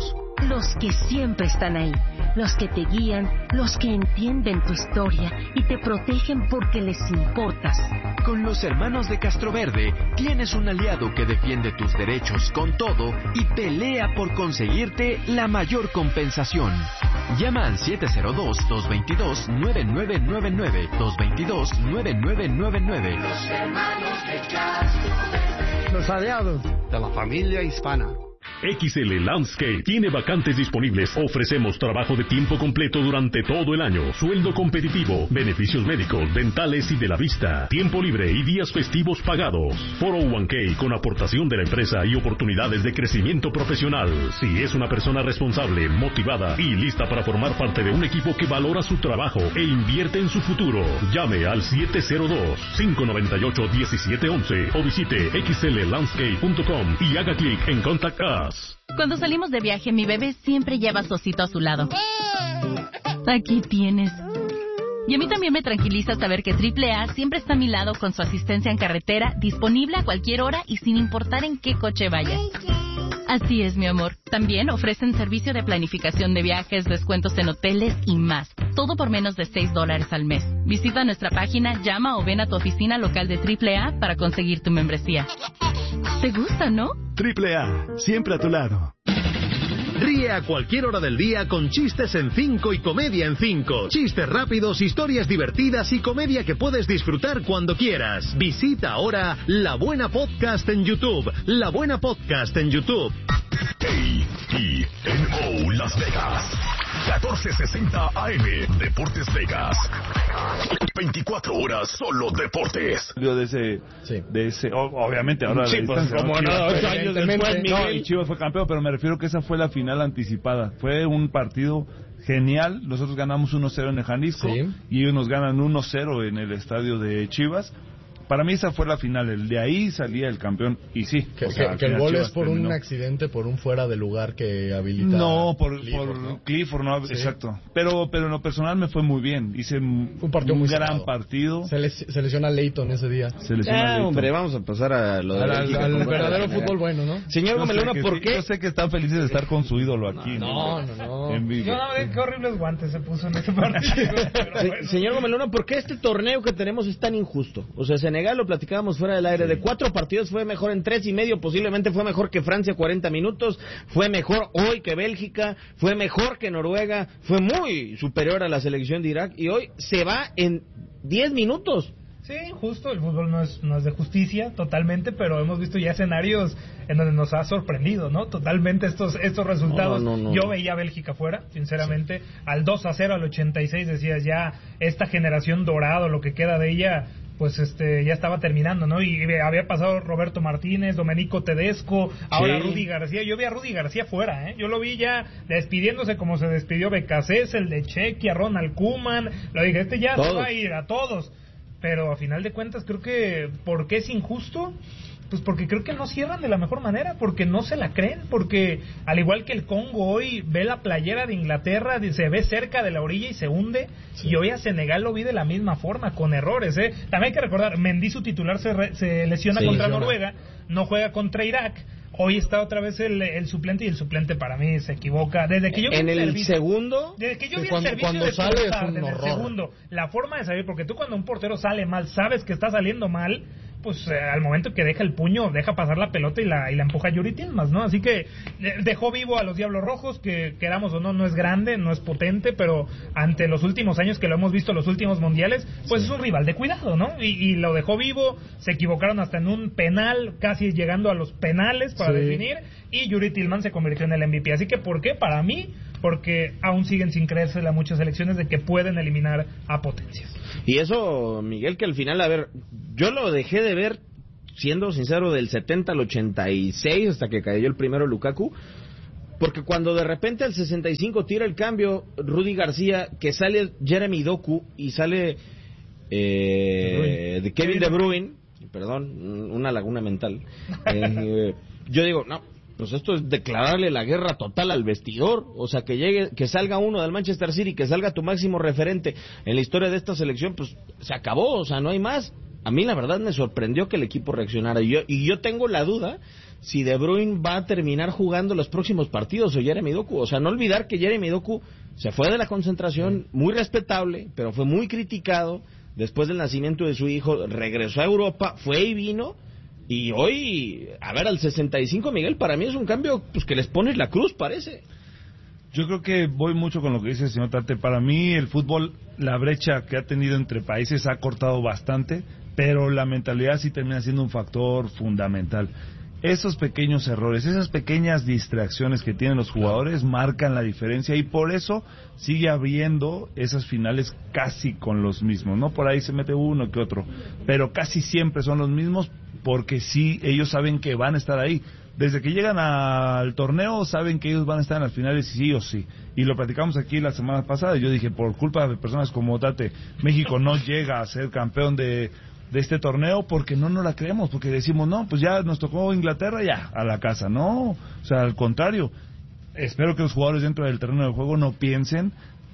Los que siempre están ahí, los que te guían, los que entienden tu historia y te protegen porque les importas. Con los hermanos de Castroverde tienes un aliado que defiende tus derechos con todo y pelea por conseguirte la mayor compensación. Llama al siete cero dos, dos dos dos, nueve nueve nueve nueve, dos dos dos, nueve nueve nueve nueve. Los hermanos de Castroverde. Los aliados de la familia hispana. X L Landscape tiene vacantes disponibles. Ofrecemos trabajo de tiempo completo durante todo el año. Sueldo competitivo, beneficios médicos, dentales y de la vista. Tiempo libre y días festivos pagados. cuatro oh uno k con aportación de la empresa y oportunidades de crecimiento profesional. Si es una persona responsable, motivada y lista para formar parte de un equipo que valora su trabajo e invierte en su futuro, llame al siete cero dos, cinco nueve ocho, uno siete uno uno o visite x l landscape punto com y haga clic en Contact Us. Cuando salimos de viaje, mi bebé siempre lleva a su osito a su lado. Aquí tienes. Y a mí también me tranquiliza saber que triple A siempre está a mi lado con su asistencia en carretera, disponible a cualquier hora y sin importar en qué coche vaya. Así es, mi amor. También ofrecen servicio de planificación de viajes, descuentos en hoteles y más. Todo por menos de seis dólares al mes. Visita nuestra página, llama o ven a tu oficina local de triple A para conseguir tu membresía. ¿Te gusta, no? triple A, siempre a tu lado. Ríe a cualquier hora del día con chistes en cinco y comedia en cinco. Chistes rápidos, historias divertidas y comedia que puedes disfrutar cuando quieras. Visita ahora La Buena Podcast en YouTube. La Buena Podcast en YouTube. A E N O Las Vegas. catorce sesenta A M Deportes Vegas. veinticuatro horas solo deportes. De ese, sí. de ese, obviamente ahora sí, pues, como no, ocho años después, Miguel. No, y Chivas fue campeón, pero me refiero que esa fue la final anticipada. Fue un partido genial. Nosotros ganamos uno cero en el Jalisco sí. y ellos nos ganan uno cero en el estadio de Chivas. Para mí esa fue la final, el de ahí salía el campeón y sí. Que, o sea, que, que el gol Chivas es por terminó. Un accidente, por un fuera de lugar que habilita. No, por Clifford, por ¿no? Clifford, no, sí. exacto. Pero pero en lo personal me fue muy bien, hice un, un, partido un muy gran cerrado. partido. Se, les, se lesiona Leighton ese día. Se lesiona ah, Leighton. Hombre, vamos a pasar a lo de al, al, al verdadero fútbol bueno, ¿no? Señor Gómez Luna, ¿por sí, qué? Yo sé que están felices de estar con su ídolo aquí. No, no, no. no. En vivo. Yo no sé qué horribles guantes se puso en ese partido. Sí, bueno. Señor Gómez Luna, ¿por qué este torneo que tenemos es tan injusto? O sea, Senegal lo platicábamos fuera del aire, sí. de cuatro partidos fue mejor en tres y medio, posiblemente fue mejor que Francia cuarenta minutos, fue mejor hoy que Bélgica, fue mejor que Noruega, fue muy superior a la selección de Irak y hoy se va en diez minutos. Sí, justo, el fútbol no es, no es de justicia totalmente, pero hemos visto ya escenarios en donde nos ha sorprendido, ¿no? Totalmente estos estos resultados. No, no, no, Yo no. veía a Bélgica fuera, sinceramente, sí. al dos a cero al ochenta y seis decías ya, esta generación dorada, lo que queda de ella, pues este ya estaba terminando, ¿no? Y había pasado Roberto Martínez, Domenico Tedesco, ahora sí. Rudy García. Yo vi a Rudy García fuera, ¿eh? Yo lo vi ya despidiéndose como se despidió Becasés, el de Chequia, Ronald Koeman. Lo dije, este ya todos. se va a ir a todos. Pero a final de cuentas creo que, ¿por qué es injusto? Pues porque creo que no cierran de la mejor manera, porque no se la creen, porque al igual que el Congo hoy ve la playera de Inglaterra, se ve cerca de la orilla y se hunde, sí. y hoy a Senegal lo vi de la misma forma, con errores, ¿eh? También hay que recordar, Mendy, su titular, se, re, se lesiona sí, contra lesiona. Noruega, no juega contra Irak. Hoy está otra vez el, el suplente y el suplente para mí se equivoca. Desde que yo vi en el, el servicio, segundo, desde que yo vi cuando, el servicio cuando de sale Portar, es un desde horror. el segundo, la forma de salir, porque tú cuando un portero sale mal, sabes que está saliendo mal, pues eh, al momento que deja el puño, deja pasar la pelota y la y la empuja Yuri Tillmans, ¿no? Así que eh, dejó vivo a los Diablos Rojos, que queramos o no, no es grande, no es potente, pero ante los últimos años que lo hemos visto, los últimos mundiales, pues sí. es un rival de cuidado, ¿no? Y, y lo dejó vivo, se equivocaron hasta en un penal, casi llegando a los penales para sí. definir, y Yuri Tillmans se convirtió en el M V P. Así que, ¿por qué? Para mí, porque aún siguen sin creérsele a muchas selecciones de que pueden eliminar a potencias. Y eso, Miguel, que al final, a ver, yo lo dejé de ver, siendo sincero, del setenta al ochenta y seis, hasta que cayó el primero Lukaku, porque cuando de repente al sesenta y cinco tira el cambio Rudy García, que sale Jeremy Doku y sale eh, de Kevin De Bruyne, perdón, una laguna mental, eh, yo digo, no, pues esto es declararle la guerra total al vestidor, o sea, que llegue, que salga uno del Manchester City, que salga tu máximo referente en la historia de esta selección, pues se acabó, o sea, no hay más. a mí la verdad me sorprendió que el equipo reaccionara. Y yo, y yo tengo la duda si De Bruyne va a terminar jugando los próximos partidos o Jeremy Doku. O sea, no olvidar que Jeremy Doku se fue de la concentración, muy respetable, pero fue muy criticado. Después del nacimiento de su hijo, regresó a Europa, fue y vino. Y hoy, a ver, al sesenta y cinco, Miguel, para mí es un cambio pues que les pones la cruz, parece. Yo creo que voy mucho con lo que dice el señor Tate. Para mí el fútbol, la brecha que ha tenido entre países ha cortado bastante, pero la mentalidad sí termina siendo un factor fundamental. Esos pequeños errores, esas pequeñas distracciones que tienen los jugadores marcan la diferencia y por eso sigue habiendo esas finales casi con los mismos, ¿no? Por ahí se mete uno que otro, pero casi siempre son los mismos porque sí, ellos saben que van a estar ahí. Desde que llegan al torneo saben que ellos van a estar en las finales sí o sí. Y lo platicamos aquí la semana pasada. Yo dije, por culpa de personas como Tate, México no llega a ser campeón de, de este torneo porque no nos la creemos. Porque decimos, no, pues ya nos tocó Inglaterra, ya, a la casa. No, o sea, al contrario. Espero que los jugadores dentro del terreno de juego no piensen,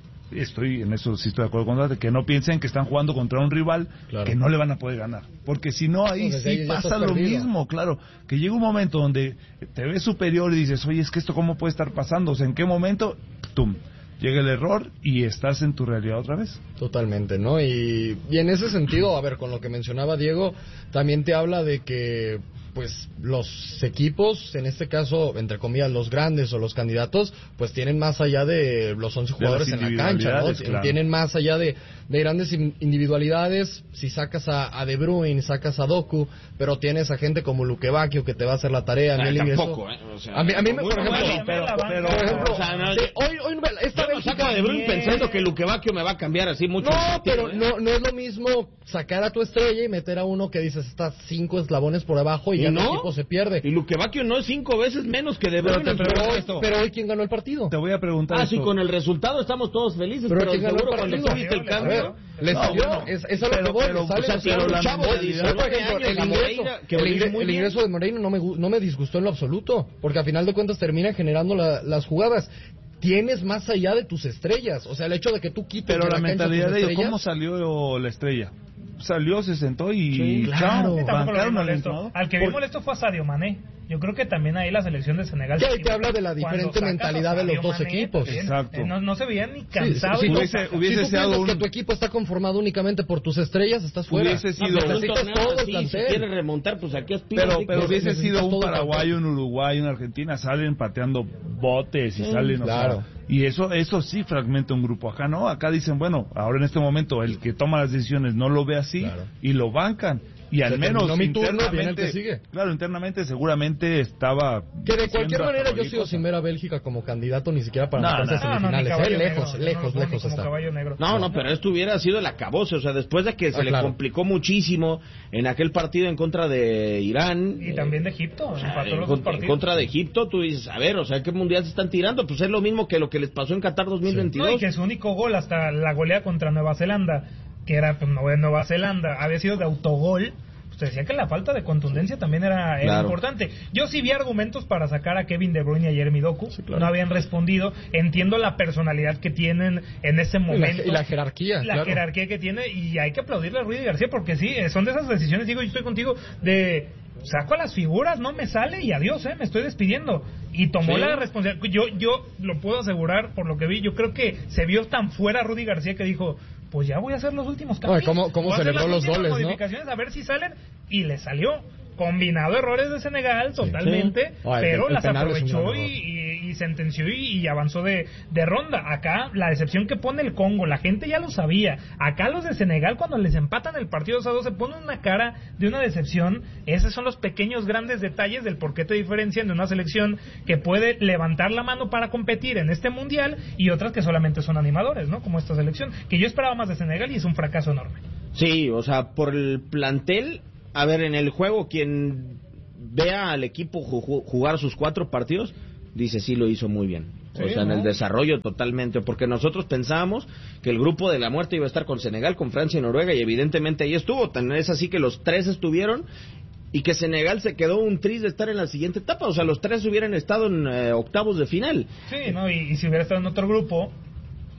estoy en eso sí estoy de acuerdo con Tate, que no piensen que están jugando contra un rival claro. que no le van a poder ganar, porque si no ahí sí ahí pasa lo perdido. Mismo, claro, que llega un momento donde te ves superior y dices, oye, es que esto cómo puede estar pasando, o sea, en qué momento, tum, llega el error y estás en tu realidad otra vez. Totalmente, ¿no? Y, y en ese sentido, a ver, con lo que mencionaba Diego, también te habla de que pues los equipos, en este caso, entre comillas, los grandes o los candidatos, pues tienen más allá de los once jugadores en la cancha, ¿no? Claro. Tienen más allá de, de grandes individualidades. Si sacas a, a De Bruyne, sacas a Doku, pero tienes a gente como Luque Bacchio que te va a hacer la tarea. No, a mí tampoco, ¿eh? O sea, a mí, a mí me, por ejemplo, bueno, pero, pero, por ejemplo, o sea, no, sí, hoy, hoy, esta vez saco a De Bruyne pensando que Luque Bacchio me va a cambiar así mucho. No, pero ¿eh? no, no es lo mismo sacar a tu estrella y meter a uno que dices, está cinco eslabones por abajo y, ¿Y ya no? el equipo se pierde. Y Luque Bacchio no es cinco veces menos que De Bruyne. Pero, pero, pero, pero hoy, ¿quién ganó el partido? Te voy a preguntar Ah, esto. sí, con el resultado estamos todos felices, pero, pero seguro cuando tú viste el cambio... Le salió, no, es, es a lo que voy, pero, sale, o sea, pero un la chavo de diecinueve años, el ingreso, que el, ingreso, el ingreso de Moreira no me, no me disgustó en lo absoluto, porque a final de cuentas termina generando la, las jugadas. Tienes más allá de tus estrellas, o sea, el hecho de que tú quites pero de la, la mentalidad de ellos, ¿cómo salió la estrella? Salió, se sentó y sí, claro, bancaron al molesto. Al que vi molesto fue a Sadio Mané. Yo creo que también ahí la selección de Senegal... Que ahí te habla de la diferente mentalidad de los dos Mané, equipos. También, exacto. No, no se veían ni cansados. Sí, sí, no, hubiese, hubiese si tú piensas un... que tu equipo está conformado únicamente por tus estrellas, estás fuera. Hubiese sido... No, necesitas todo el plantel. Si quieres remontar, pues aquí aspiras. Pero, pero hubiese sido un Paraguay, un Uruguay, una Argentina, salen pateando botes y sí, salen... Claro. O sea, y eso eso sí fragmenta un grupo. Acá no, acá dicen, bueno, ahora en este momento el que toma las decisiones no lo ve así claro. y lo bancan. Y al menos internamente, sigue. claro, internamente seguramente estaba... Que de cualquier manera yo sigo sin ver a Bélgica como candidato ni siquiera para no, meterse a semifinales. No, no, eh, lejos, negro, lejos, no, no, lejos está. Negro. No, no, pero esto hubiera sido el acabose. O sea, después de que se ah, le claro. complicó muchísimo en aquel partido en contra de Irán. Y eh, también de Egipto. O sea, en, los en contra de Egipto, tú dices, a ver, o sea, ¿qué mundial se están tirando? Pues es lo mismo que lo que les pasó en Qatar dos mil veintidós. Sí. No, y que su único gol hasta la goleada contra Nueva Zelanda, que era pues, Nueva Zelanda, había sido de autogol. Se decía que la falta de contundencia también era, era claro. importante. Yo sí vi argumentos para sacar a Kevin De Bruyne y a Jeremy Doku. Sí, claro. No habían respondido. Entiendo la personalidad que tienen en ese momento. Y la, y la jerarquía. La claro. jerarquía que tiene. Y hay que aplaudirle a Rudy García porque sí, son de esas decisiones, digo, yo estoy contigo, de... saco a las figuras, no me sale y adiós, eh, me estoy despidiendo. Y tomó sí. la responsabilidad. Yo, yo lo puedo asegurar por lo que vi. Yo creo que se vio tan fuera Rudy García que dijo... pues ya voy a hacer los últimos cambios. ¿Cómo, cómo celebró los goles, modificaciones, ¿no? A ver si salen, y le salió. Combinado errores de Senegal, totalmente, sí. Oh, pero el, el las aprovechó y, y, y sentenció y, y avanzó de, de ronda. Acá, la decepción que pone el Congo, la gente ya lo sabía. Acá los de Senegal, cuando les empatan el partido dos a dos, se ponen una cara de una decepción. Esos son los pequeños, grandes detalles del por qué te diferencian de una selección que puede levantar la mano para competir en este mundial y otras que solamente son animadores, ¿no? Como esta selección, que yo esperaba más de Senegal y es un fracaso enorme. Sí, o sea, por el plantel... A ver, en el juego, quien vea al equipo jugar sus cuatro partidos, dice sí lo hizo muy bien. Sí, o sea, ¿no? En el desarrollo totalmente, porque nosotros pensábamos que el grupo de la muerte iba a estar con Senegal, con Francia y Noruega, y evidentemente ahí estuvo. Tan es así que los tres estuvieron, y que Senegal se quedó un tris de estar en la siguiente etapa. O sea, los tres hubieran estado en eh, octavos de final. Sí, ¿no? Y, y si hubiera estado en otro grupo...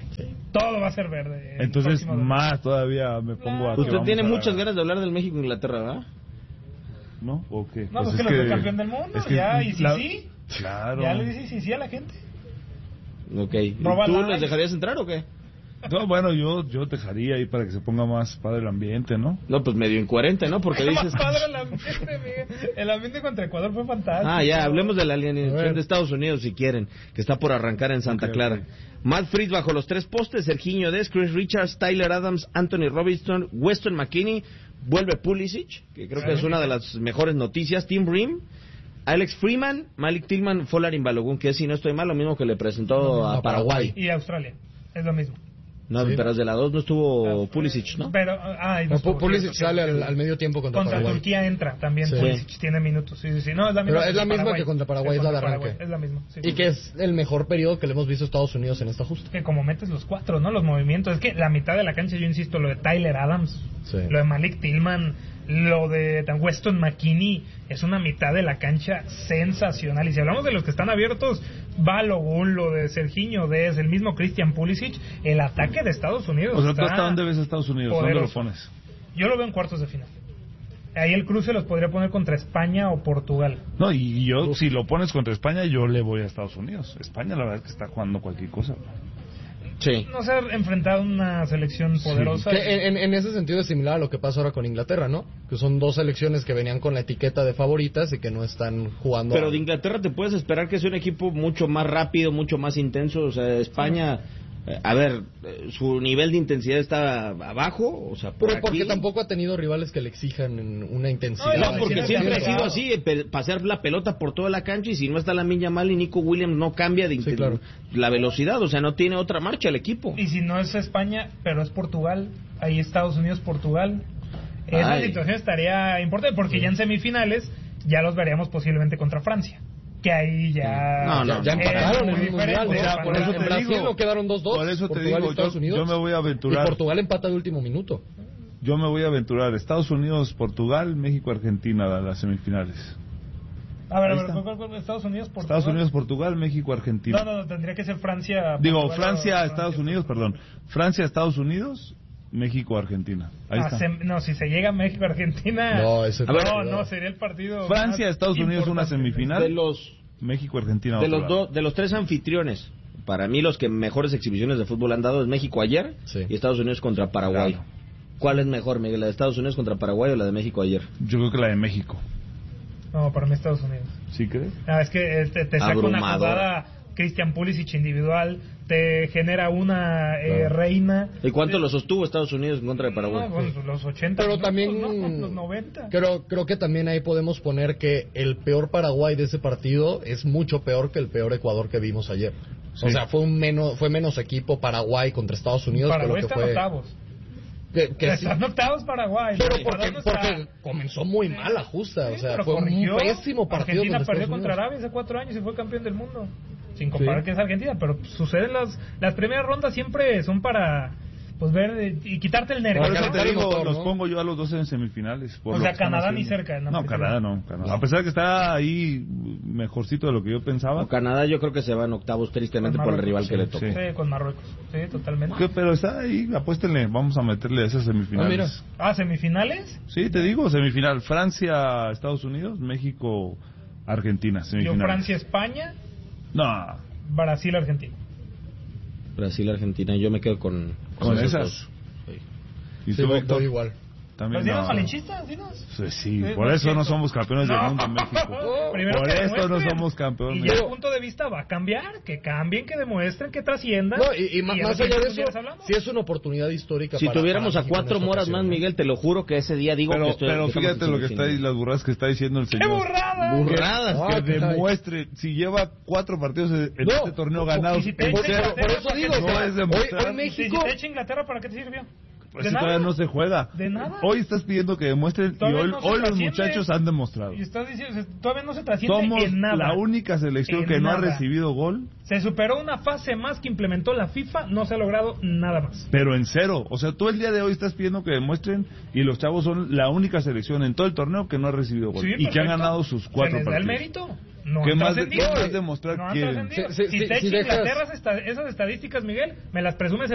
Todo va a ser verde. Entonces, más todavía me pongo a... Usted tiene muchas ganas de hablar del México-Inglaterra, ¿verdad? ¿No? ¿O qué? No, pues, pues que lo es campeón del mundo, es que ya, y si la... sí, claro. ya le dices sí, sí a la gente. Ok. ¿Y tú les dejarías entrar o qué? No, bueno, yo, yo dejaría ahí para que se ponga más padre el ambiente, ¿no? No, pues medio incoherente, ¿no? Porque dices... Más padre el ambiente, Miguel. El ambiente contra Ecuador fue fantástico. Ah, ya, hablemos de la alineación de Estados Unidos si quieren, que está por arrancar en Santa okay, Clara. Okay. Matt Freed bajo los tres postes, Serginho Dest, Chris Richards, Tyler Adams, Anthony Robinson, Weston McKennie, vuelve Pulisic, que creo que es una de las mejores noticias, Tim Bream, Alex Freeman, Malik Tillman, Folarin Balogun, que es, si no estoy mal, lo mismo que le presentó a Paraguay. Y Australia, es lo mismo. No, sí. Pero desde la dos no estuvo Pulisic, ¿no? Pero, ah, no no, Pulisic sale al, al medio tiempo contra, contra Paraguay. Turquía entra también, sí. Pulisic tiene minutos, sí, sí, sí. No, es la misma, pero es la misma que contra Paraguay, es la de arranque. Es la misma, sí, y sí. Que es el mejor periodo que le hemos visto a Estados Unidos en esta justa. Que como metes los cuatro, ¿no? Los movimientos, es que la mitad de la cancha, yo insisto, lo de Tyler Adams, sí. Lo de Malik Tillman, lo de Weston McKennie, es una mitad de la cancha sensacional. Y si hablamos de los que están abiertos, Balogun, lo de Serginho Dest, el mismo Christian Pulisic, el ataque de Estados Unidos. O sea, ¿tú hasta dónde ves a Estados Unidos? Poderoso. ¿Dónde lo pones? Yo lo veo en cuartos de final. Ahí el cruce los podría poner contra España o Portugal. No, y yo, Uf. si lo pones contra España, yo le voy a Estados Unidos. España, la verdad es que está jugando cualquier cosa. Sí. No se ha enfrentado a una selección poderosa. Sí. Que en, en ese sentido es similar a lo que pasa ahora con Inglaterra, ¿no? Que son dos selecciones que venían con la etiqueta de favoritas y que no están jugando. Pero de Inglaterra te puedes esperar que sea un equipo mucho más rápido, mucho más intenso. O sea, España... Sí. A ver, su nivel de intensidad está abajo, o sea, por pero porque aquí... tampoco ha tenido rivales que le exijan una intensidad. No, no porque siempre ha sido así, pasear la pelota por toda la cancha y si no está Lamine Yamal y Nico Williams no cambia de sí, claro. la velocidad, o sea, no tiene otra marcha el equipo. Y si no es España, pero es Portugal, ahí Estados Unidos, Portugal, esa Ay. situación estaría importante porque sí. ya en semifinales ya los veríamos posiblemente contra Francia. Que ahí ya... No, no, ya empataron en el Mundial. O sea, por eso te Brasil digo, no quedaron dos dos. Por eso te Portugal digo, y Estados yo, Unidos. yo me voy a aventurar. Y Portugal empata de último minuto. Yo me voy a aventurar. Estados Unidos, Portugal, México, Argentina, las semifinales. A ver, a ver, ¿cuál, cuál, Estados Unidos, Portugal. Estados Unidos, Portugal, México, Argentina. No, no, no, tendría que ser Francia. Digo, Portugal, Francia, Francia, Estados Unidos, perdón. Francia, Estados Unidos, México, Argentina. Ahí ah, está. Se, no, si se llega a México, Argentina. No, ese a ver, no, no, sería el partido. Francia, Estados Unidos, una semifinal. De los. México, Argentina. De los, do, de los tres anfitriones, para mí los que mejores exhibiciones de fútbol han dado es México ayer sí. y Estados Unidos contra Paraguay. Claro. ¿Cuál es mejor, Miguel, la de Estados Unidos contra Paraguay o la de México ayer? Yo creo que la de México. No, para mí Estados Unidos. ¿Sí crees? Ah, es que te, te saca una jugada Christian Pulisic individual, te genera una eh, claro. reina. ¿Y cuánto de... lo sostuvo Estados Unidos en contra de Paraguay? No, bueno, los ochenta. Pero minutos, también ¿no? Los noventa. Creo, creo que también ahí podemos poner que el peor Paraguay de ese partido es mucho peor que el peor Ecuador que vimos ayer. Sí. O sea, fue un menos fue menos equipo Paraguay contra Estados Unidos. Paraguay que lo que está fue... en octavos. Que, que Están sí. octavos Paraguay. Pero ¿no? porque, porque comenzó muy mal la justa. Sí, o sea, fue corrigió. un pésimo partido. Argentina perdió contra Arabia hace cuatro años y fue campeón del mundo. Sin comparar sí. que es Argentina, pero suceden las las primeras rondas siempre son para pues ver y quitarte el nervio. Por eso te digo, motor, los ¿no? pongo yo a los dos en semifinales. Por o sea, Canadá ni cerca. No, no Canadá no, Canadá. A pesar de que está ahí mejorcito de lo que yo pensaba. No, Canadá yo creo que se va en octavos tristemente por el rival sí, que le toca. Sí. sí, con Marruecos. Sí, totalmente. ¿Qué? Pero está ahí, apuéstenle, vamos a meterle a esas semifinales. Ah, ah, ¿semifinales? Sí, te digo, semifinal. Francia, Estados Unidos, México, Argentina, semifinales. Yo Francia, España. No. Brasil, Argentina. Brasil, Argentina. Yo me quedo con, con, con esas. Sí. ¿Y sí, tú, Víctor? igual. También ¿Los no. malinchistas? Sí, sí, sí, por eso no somos campeones no. del mundo en México. Por eso no somos campeones. Y ya el punto de vista va a cambiar, que cambien, que demuestren, que trasciendan. No, y, y, y más allá de eso, sí es una oportunidad histórica. Si para, tuviéramos para a cuatro moras más, Miguel, te lo juro que ese día digo pero, que estoy... Pero fíjate lo que está ahí, las burradas que está diciendo el señor. ¡Qué burradas! Burradas. Que, que demuestre, si lleva cuatro partidos en no, este torneo ganados. Si por, eso, por eso digo, no es demostrar. Hoy, hoy México... Si te echa Inglaterra, ¿para qué te sirvió? Pues si todavía no se juega. De nada. Hoy estás pidiendo que demuestren y hoy, no hoy los muchachos han demostrado. Y estás diciendo, todavía no se trasciende Somos en nada. la única selección en que nada. no ha recibido gol. Se superó una fase más que implementó la FIFA, no se ha logrado nada más. Pero en cero. O sea, tú el día de hoy estás pidiendo que demuestren y los chavos son la única selección en todo el torneo que no ha recibido gol. Sí, y que han ganado sus cuatro ¿Se les partidos. da el mérito? No ¿Qué más, ¿Qué más demostrar no quieren? Si, si, si te echas Inglaterra esas estadísticas, Miguel, me las presumes